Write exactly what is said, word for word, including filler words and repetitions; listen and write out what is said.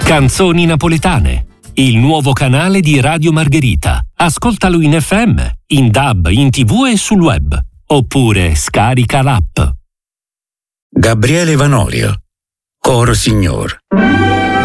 Canzoni napoletane, il nuovo canale di Radio Margherita. Ascoltalo in F M, in D A B, in tivù e sul web. Oppure scarica l'app. Gabriele Vanorio, Coro Signor.